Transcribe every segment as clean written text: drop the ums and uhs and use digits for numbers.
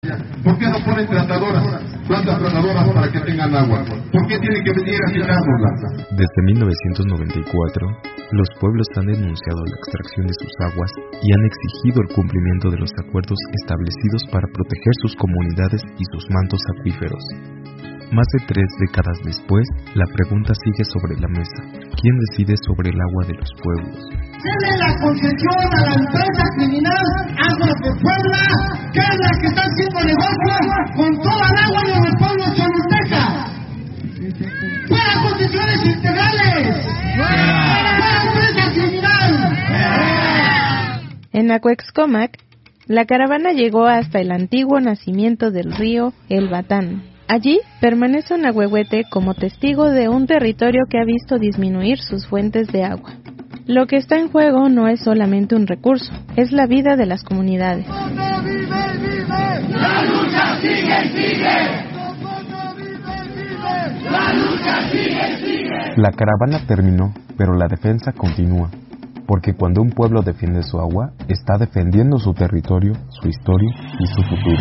¿Por qué no ponen tratadoras, plantas tratadoras para que tengan agua? ¿Por qué tienen que venir a quitárnosla? Desde 1994, los pueblos han denunciado la extracción de sus aguas y han exigido el cumplimiento de los acuerdos establecidos para proteger sus comunidades y sus mantos acuíferos. Más de 3 décadas después, la pregunta sigue sobre la mesa. ¿Quién decide sobre el agua de los pueblos? Denle la concesión a la empresa criminal Aguas de Puebla, que es la que está haciendo negocio con toda el agua de los pueblos cholultecas. ¡Para concesiones integrales! ¡Para empresa criminal! En Acuexcomac, la caravana llegó hasta el antiguo nacimiento del río El Batán. Allí permanece un ahuehuete como testigo de un territorio que ha visto disminuir sus fuentes de agua. Lo que está en juego no es solamente un recurso, es la vida de las comunidades. ¡La lucha sigue! ¡La lucha sigue! La caravana terminó, pero la defensa continúa, porque cuando un pueblo defiende su agua, está defendiendo su territorio, su historia y su futuro.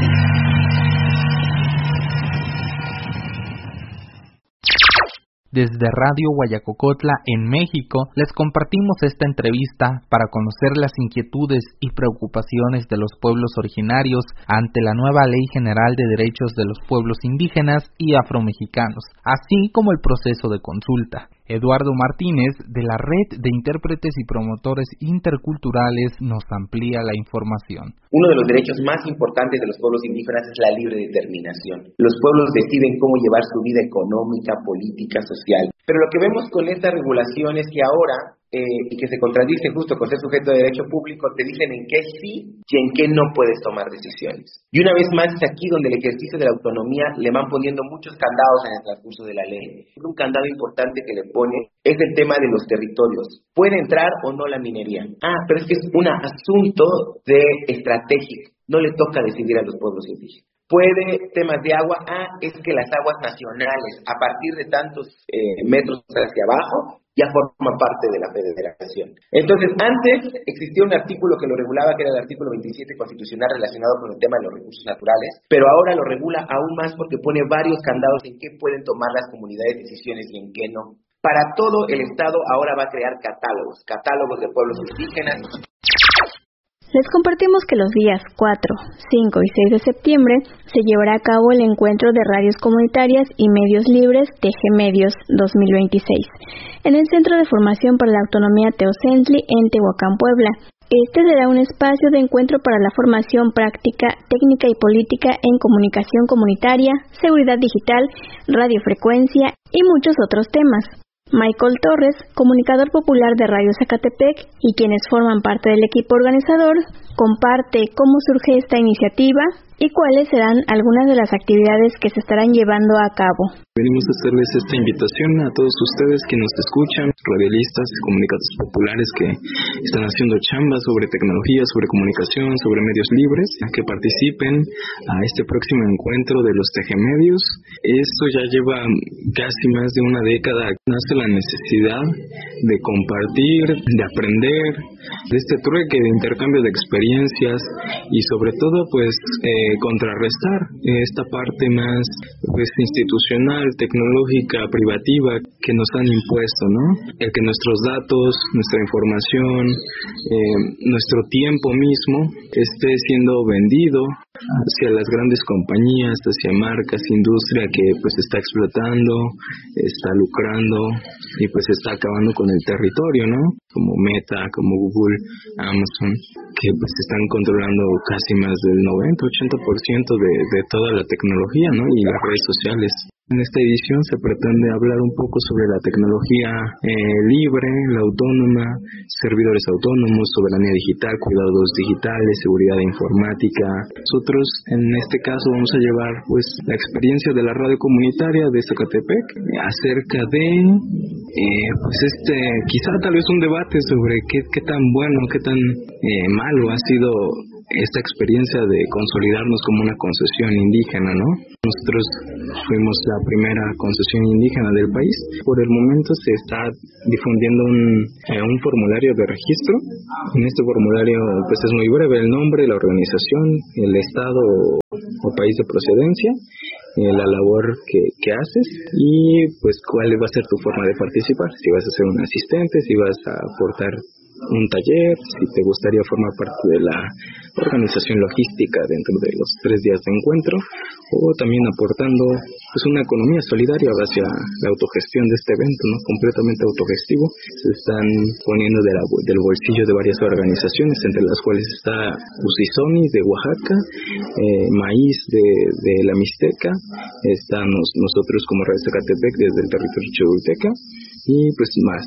Desde Radio Guayacocotla en México les compartimos esta entrevista para conocer las inquietudes y preocupaciones de los pueblos originarios ante la nueva Ley General de Derechos de los Pueblos Indígenas y Afromexicanos, así como el proceso de consulta. Eduardo Martínez, de la Red de Intérpretes y Promotores Interculturales, nos amplía la información. Uno de los derechos más importantes de los pueblos indígenas es la libre determinación. Los pueblos deciden cómo llevar su vida económica, política, social. Pero lo que vemos con esta regulación es que ahora, y que se contradice justo con ser sujeto de derecho público, te dicen en qué sí y en qué no puedes tomar decisiones. Y una vez más es aquí donde el ejercicio de la autonomía le van poniendo muchos candados en el transcurso de la ley. Un candado importante que le pone es el tema de los territorios. ¿Puede entrar o no la minería? Pero es que es un asunto de estratégico. No le toca decidir a los pueblos indígenas. Puede temas de agua, es que las aguas nacionales, a partir de tantos metros hacia abajo, ya forman parte de la federación. Entonces, antes existía un artículo que lo regulaba, que era el artículo 27 constitucional relacionado con el tema de los recursos naturales, pero ahora lo regula aún más porque pone varios candados en qué pueden tomar las comunidades decisiones y en qué no. Para todo el Estado ahora va a crear catálogos de pueblos indígenas. Les compartimos que los días 4, 5 y 6 de septiembre se llevará a cabo el encuentro de radios comunitarias y medios libres TG-Medios 2026 en el Centro de Formación para la Autonomía Teocentli en Tehuacán, Puebla. Este será un espacio de encuentro para la formación práctica, técnica y política en comunicación comunitaria, seguridad digital, radiofrecuencia y muchos otros temas. Michael Torres, comunicador popular de Radio Zacatepec y quienes forman parte del equipo organizador, comparte cómo surge esta iniciativa y cuáles serán algunas de las actividades que se estarán llevando a cabo. Venimos a hacerles esta invitación a todos ustedes que nos escuchan, radialistas, comunicadores populares que están haciendo chamba sobre tecnología, sobre comunicación, sobre medios libres, que participen a este próximo encuentro de los TG-Medios. Esto ya lleva casi más de una década. Nace la necesidad de compartir, de aprender, de este trueque de intercambio de experiencias y sobre todo pues contrarrestar esta parte más pues institucional, tecnológica, privativa que nos han impuesto, ¿no? El que nuestros datos, nuestra información, nuestro tiempo mismo esté siendo vendido hacia las grandes compañías, hacia marcas, industria que pues está explotando, está lucrando y pues está acabando con el territorio, ¿no? Como Meta, como Google, Amazon, que pues están controlando casi más del 90-80% de toda la tecnología, ¿no? Y las redes sociales. En esta edición se pretende hablar un poco sobre la tecnología libre, la autónoma, servidores autónomos, soberanía digital, cuidados digitales, seguridad informática. Nosotros en este caso vamos a llevar pues la experiencia de la radio comunitaria de Zacatepec acerca de pues quizá tal vez un debate sobre qué tan bueno, qué tan malo ha sido esta experiencia de consolidarnos como una concesión indígena, ¿no? Nosotros fuimos la primera concesión indígena del país. Por el momento se está difundiendo un formulario de registro. En este formulario pues es muy breve el nombre, la organización, el estado o país de procedencia, la labor que haces y pues cuál va a ser tu forma de participar. Si vas a ser un asistente, si vas a aportar un taller, si te gustaría formar parte de la organización logística dentro de los 3 días de encuentro, o también aportando pues una economía solidaria hacia la autogestión de este evento, ¿no? Completamente autogestivo. Se están poniendo del bolsillo de varias organizaciones, entre las cuales está Usisonis de Oaxaca, Maíz de la Mixteca, estamos nosotros como Radio Zacatepec desde el territorio choluteca y pues más.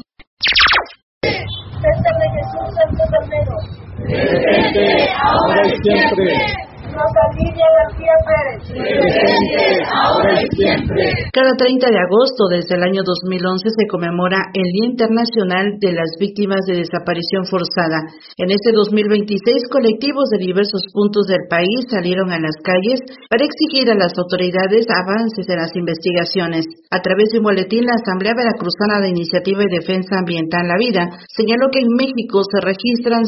Jesús Santo Bernero. Presente, ahora y siempre. Rosa Lidia García Pérez. Presente, ahora y siempre. Cada 30 de agosto desde el año 2011 se conmemora el Día Internacional de las Víctimas de Desaparición Forzada. En este 2026, colectivos de diversos puntos del país salieron a las calles para exigir a las autoridades avances en las investigaciones. A través de un boletín, la Asamblea Veracruzana de Iniciativa y Defensa Ambiental La Vida señaló que en México se registran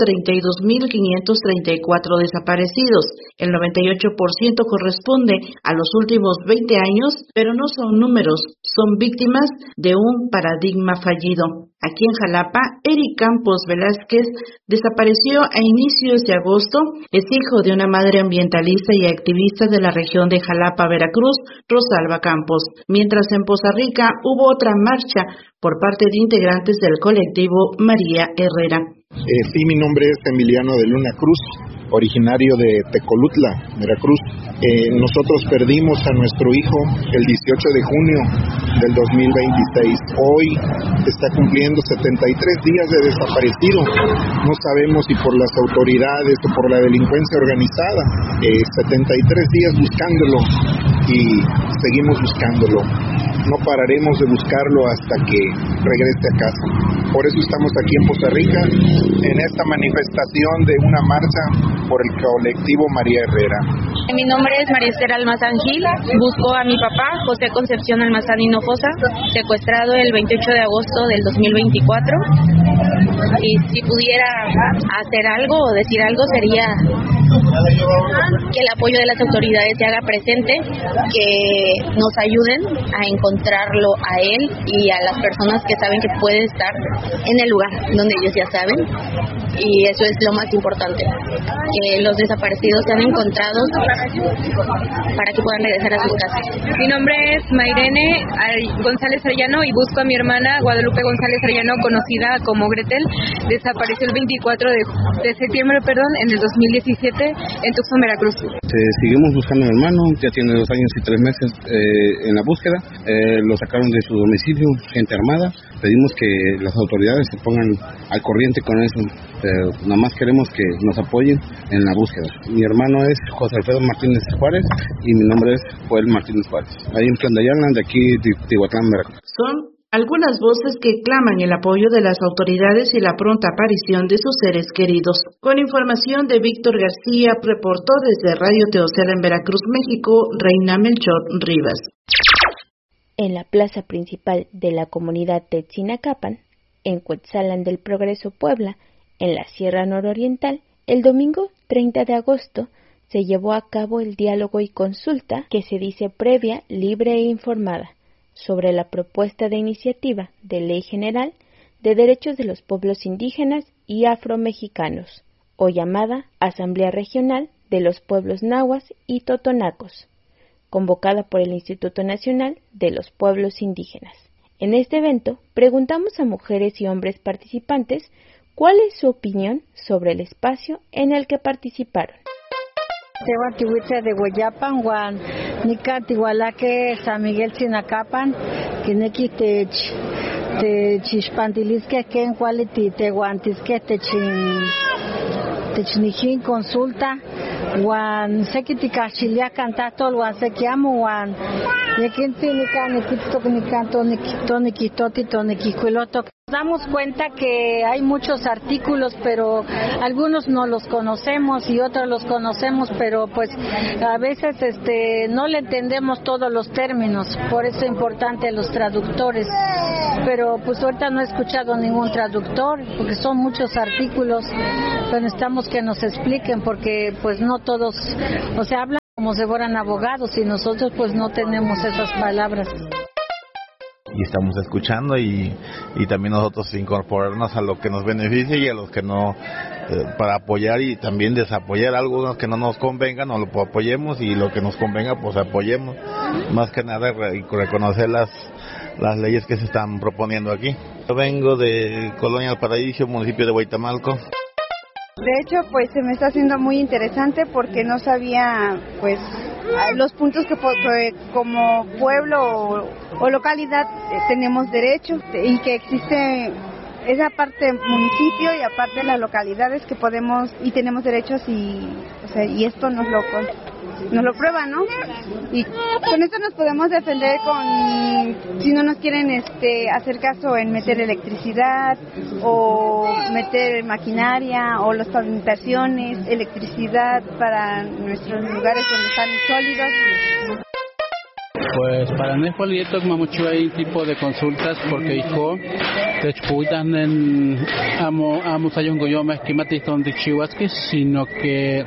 132.534 desaparecidos. El 98% corresponde a los últimos 20 años, pero no son números, son víctimas de un paradigma fallido. Aquí en Jalapa, Eric Campos Velázquez desapareció a inicios de agosto. Es hijo de una madre ambientalista y activista de la región de Jalapa, Veracruz, Rosalba Campos. Mientras en Poza Rica hubo otra marcha por parte de integrantes del colectivo María Herrera. Sí, mi nombre es Emiliano de Luna Cruz, originario de Tecolutla, Veracruz. Nosotros perdimos a nuestro hijo el 18 de junio del 2026. Hoy está cumpliendo 73 días de desaparecido. No sabemos si por las autoridades o por la delincuencia organizada. 73 días buscándolo y seguimos buscándolo. No pararemos de buscarlo hasta que regrese a casa. Por eso estamos aquí en Poza Rica, en esta manifestación de una marcha por el colectivo María Herrera. Mi nombre es María Esther Almazán Gil. Busco a mi papá, José Concepción Almazán Hinojosa, secuestrado el 28 de agosto del 2024. Y si pudiera hacer algo o decir algo sería que el apoyo de las autoridades se haga presente, que nos ayuden a encontrarlo a él y a las personas que saben que puede estar en el lugar donde ellos ya saben, y eso es lo más importante, que los desaparecidos sean encontrados para que puedan regresar a sus casas. Mi nombre es Mairene González Arellano y busco a mi hermana Guadalupe González Arellano, conocida como Gretel. Desapareció el 24 de septiembre, en el 2017 en Tuxpan, Veracruz. Seguimos buscando a mi hermano, ya tiene 2 años y 3 meses en la búsqueda. Lo sacaron de su domicilio, gente armada. Pedimos que las autoridades se pongan al corriente con eso. Nada más queremos que nos apoyen en la búsqueda. Mi hermano es José Alfredo Martínez Juárez y mi nombre es Joel Martínez Juárez. Ahí en Tlandayana, de aquí de Tihuatlán, Veracruz. Son algunas voces que claman el apoyo de las autoridades y la pronta aparición de sus seres queridos. Con información de Víctor García, reportó desde Radio Teocela en Veracruz, México, Reina Melchor Rivas. En la plaza principal de la comunidad Tetzinacapan, en Cuetzalan del Progreso, Puebla, en la Sierra Nororiental, el domingo 30 de agosto se llevó a cabo el diálogo y consulta que se dice previa, libre e informada sobre la propuesta de iniciativa de Ley General de Derechos de los Pueblos Indígenas y Afromexicanos, o llamada Asamblea Regional de los Pueblos Nahuas y Totonacos, convocada por el Instituto Nacional de los Pueblos Indígenas. En este evento, preguntamos a mujeres y hombres participantes cuál es su opinión sobre el espacio en el que participaron. Tehuatihuitl de Hueyapan, Juan Nicatihualaque, San Miguel Tzinacapan, Quenequi Techixpantilisque, Ken Cualiti, Tehuantisque, Technijin consulta, Juan Sequiticachiliac Cantatol, Juan Sequiamo, Juan Yequintinica, Niquito, Nicanto, Niquito, Niquitoti, Niquicuiloto. Damos cuenta que hay muchos artículos, pero algunos no los conocemos y otros los conocemos, pero pues a veces no le entendemos todos los términos, por eso es importante los traductores. Pero pues ahorita no he escuchado ningún traductor, porque son muchos artículos, pero necesitamos que nos expliquen, porque pues no todos, hablan como si fueran abogados y nosotros pues no tenemos esas palabras. Y estamos escuchando y también nosotros incorporarnos a lo que nos beneficia y a los que no, para apoyar y también desapoyar algunos que no nos convengan, no lo apoyemos, y lo que nos convenga pues apoyemos. Más que nada reconocer las leyes que se están proponiendo aquí. Yo vengo de Colonia El Paraíso, municipio de Huaytamalco. De hecho, pues se me está haciendo muy interesante porque no sabía, pues, los puntos que como pueblo o localidad tenemos derecho, y que existe esa parte municipio y aparte las localidades que podemos y tenemos derechos, y esto nos lo prueba, ¿no? Y con esto nos podemos defender si no nos quieren hacer caso en meter electricidad o meter maquinaria o las pavimentaciones, electricidad para nuestros lugares donde están sólidos. Pues para nosotros hay mucho tipo de consultas porque hijo te explican en amo sayongoyoma esquematis donde chihuasque, sino que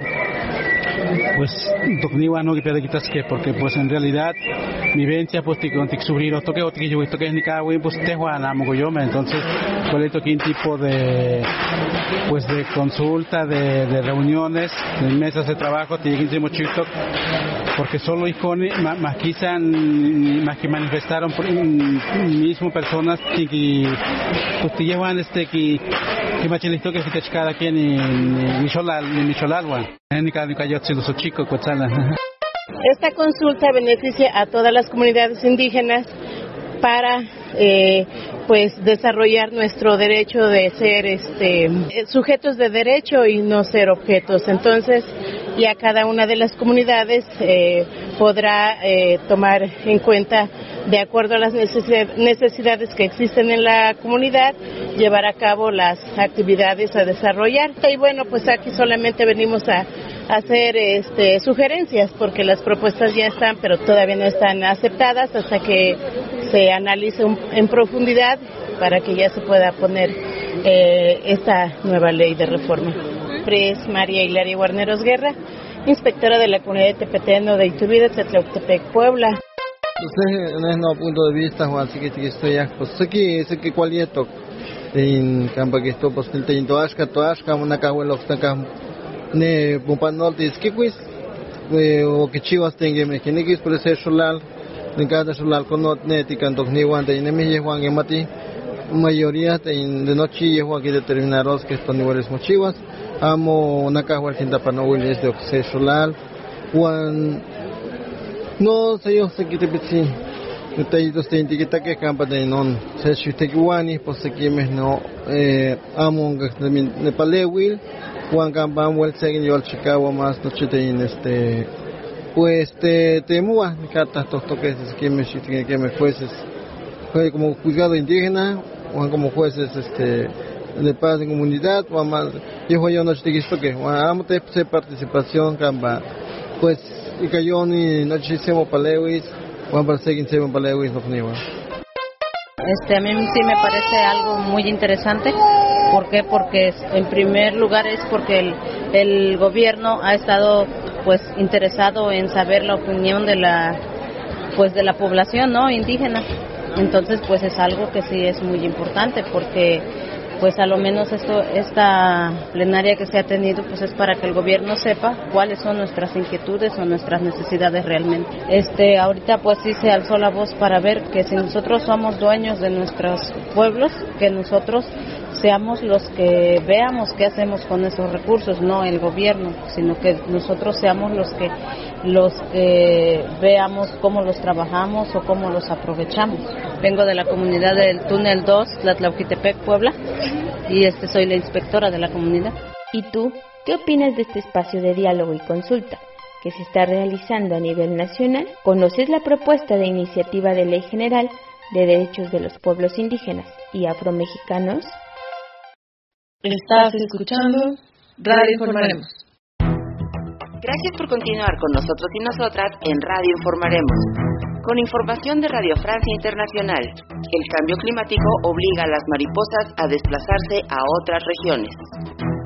pues tocniwa no que porque pues en realidad mi vivencia pues te subir otro que yo esto que es ni cada pues te juegan a mogolloma. Entonces cuál es un tipo de pues de consulta, de reuniones, de mesas de trabajo tiene que mucho porque solo hijos más que manifestaron por mismo personas que pues te llevan que machilisto que se cada quien ni cholalwa ni cada cayotzi los chicos cuatzala. Esta consulta beneficia a todas las comunidades indígenas para pues desarrollar nuestro derecho de ser sujetos de derecho y no ser objetos. Entonces ya cada una de las comunidades podrá tomar en cuenta, de acuerdo a las necesidades que existen en la comunidad, llevar a cabo las actividades a desarrollar. Y bueno, pues aquí solamente venimos a hacer sugerencias, porque las propuestas ya están, pero todavía no están aceptadas hasta que se analice en profundidad para que ya se pueda poner esta nueva ley de reforma. Es María Hilaria Guarneros Guerra, inspectora de la comunidad de Tepeteno de Iturbide, Tlatlauquitepec, Puebla. Entonces, en este punto de vista, Juan, sí que estoy ya, pues sé que cualieto en campo que esto pues el teniendo toashka una cahuela obstaca ne pumpanoltis que pues o que chivas tenga me que ni por ser solal en cada solal con not netica en ni guante y me Juan y mati mayoría de noche y Juan que determinaros que estos niveles mochivas amo una cahuela sin tapanoil es de ser solal Juan no sé yo sé que te pisi detallitos de etiqueta que campa de non se chutekuani pues que me no amo de palewil Juan Campan vuelve seguir yo al Chicago más noche de pues te mua cartas toques que me jueces fue como juzgado indígena o como jueces de paz en comunidad o más yo noche de que amo te participación camba pues y cayó ni noche hicimos palewis Juan para seguir hicimos palewis no fue a mí sí me parece algo muy interesante. ¿Por qué? Porque en primer lugar es porque el gobierno ha estado pues interesado en saber la opinión de la población, ¿no?, indígena. Entonces pues es algo que sí es muy importante porque pues a lo menos esta plenaria que se ha tenido pues es para que el gobierno sepa cuáles son nuestras inquietudes o nuestras necesidades realmente. Ahorita pues sí se alzó la voz para ver que si nosotros somos dueños de nuestros pueblos, que nosotros seamos los que veamos qué hacemos con esos recursos, no el gobierno, sino que nosotros seamos los que veamos cómo los trabajamos o cómo los aprovechamos. Vengo de la comunidad del Túnel 2, Tlatlauquitepec, Puebla, y soy la inspectora de la comunidad. ¿Y tú qué opinas de este espacio de diálogo y consulta que se está realizando a nivel nacional? ¿Conoces la propuesta de iniciativa de ley general de Derechos de los Pueblos Indígenas y Afromexicanos. Estás escuchando Radio Informaremos. Gracias por continuar con nosotros y nosotras en Radio Informaremos. Con información de Radio Francia Internacional, el cambio climático obliga a las mariposas a desplazarse a otras regiones.